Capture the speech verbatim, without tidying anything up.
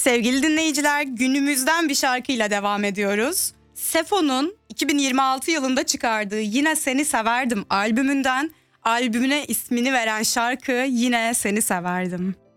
Sevgili dinleyiciler, günümüzden bir şarkıyla devam ediyoruz. Sefo'nun iki bin yirmi altı yılında çıkardığı Yine Seni Severdim albümünden albümüne ismini veren şarkı Yine Seni Severdim.